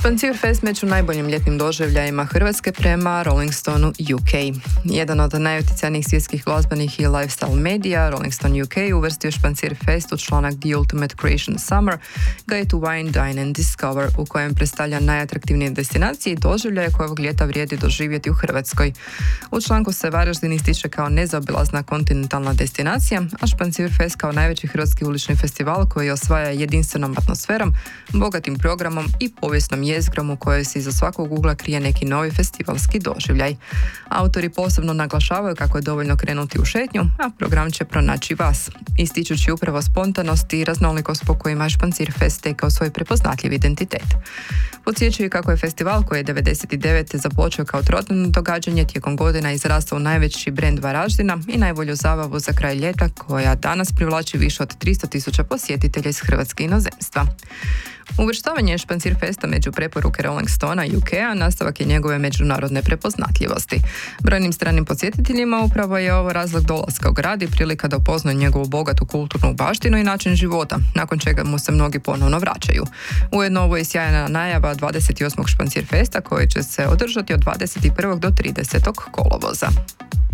Špancir Fest među najboljim ljetnim doživljajima Hrvatske prema Rolling Stoneu UK. Jedan od najutjecajnijih svjetskih glazbenih i lifestyle medija, Rolling Stone UK, uvrstio Špancir Fest u članak The Ultimate Creation Summer, Guide to Wine, Dine and Discover, u kojem predstavlja najatraktivnije destinacije i doživljaje koje ovog ljeta vrijedi doživjeti u Hrvatskoj. U članku se Varaždin ističe kao nezaobilazna kontinentalna destinacija, a Špancir Fest kao najveći hrvatski ulični festival koji osvaja jedinstvenom atmosferom, bogatim programom i povijesnom jezgrom u kojoj se iza svakog ugla krije neki novi festivalski doživljaj. Autori posebno naglašavaju kako je dovoljno krenuti u šetnju, a program će pronaći vas, ističući upravo spontanost i raznolikost po kojima je Špancir Fest stekao svoj prepoznatljiv identitet. Podsjećaju kako je festival koji je 1999. započeo kao trodnevno događanje tijekom godina izrastao u najveći brend Varaždina i najbolju zabavu za kraj ljeta koja danas privlači više od 300.000 posjetitelja iz Hrvatske i inozemstva. Uvrštavanje Špancir Festa među preporuke Rolling Stonea UK-a nastavak je njegove međunarodne prepoznatljivosti. Brojnim stranim posjetiteljima upravo je ovo razlog dolaska u grad i prilika da upoznaju njegovu bogatu kulturnu baštinu i način života, nakon čega mu se mnogi ponovno vraćaju. Ujedno ovo je sjajna najava 28. Špancir Festa koji će se održati od 21. do 30. kolovoza.